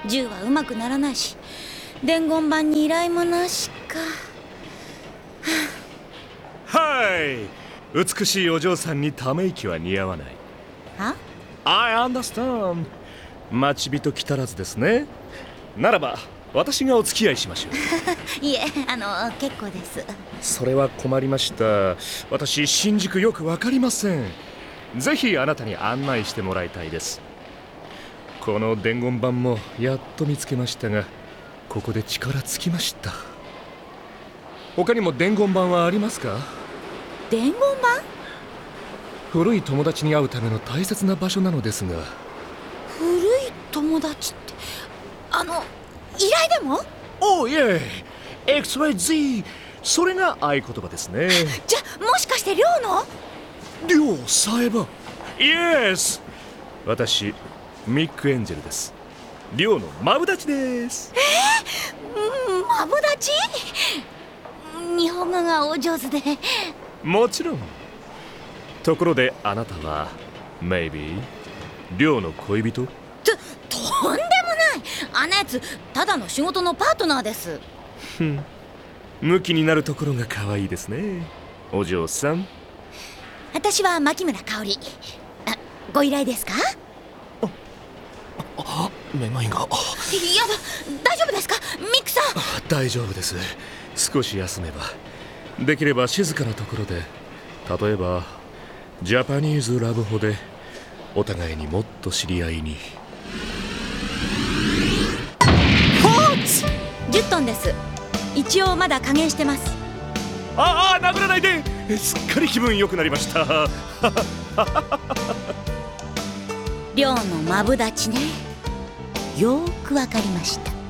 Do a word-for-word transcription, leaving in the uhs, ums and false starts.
銃はうまくならないし、伝言板に依頼もなしか。 はい、美しいお嬢さんにため息は似合わない。 は？ I understand。 待ち人来たらずですね。ならば私がお付き合いしましょう。 いえ、あの結構です。 それは困りました。私新宿よくわかりません。ぜひあなたに案内してもらいたいです。この伝言板もやっと見つけましたが、ここで力尽きました。他にも伝言板はありますか？ 伝言板？ 古い友達に会うための大切な場所なのですが。 古い友達って、あの依頼でも？ おいえ、エックスワイゼット、 それが合言葉ですね。 じゃ、もしかして寮の？ 寮さえば。イエス、私ミック・エンジェルです。寮のマブダチです。 えー、マブダチ？日本語がお上手で。 もちろん。ところであなたは Maybe 寮の恋人？ と、とんでもない。あんなやつただの仕事のパートナーです。 ふん、ムキになるところが可愛いですね、お嬢さん。 私は牧村香織。あ、ご依頼ですか？ ああ、めまいが。やだ、 大丈夫ですかミックさん？ 大丈夫です。少し休めば。できれば静かなところで、例えばジャパニーズラブホでお互いにもっと知り合いに。 じゅっトンです。一応まだ加減してます。 ああ、殴らないで。すっかり気分良くなりました。 寮のマブダチね。よーくわかりました。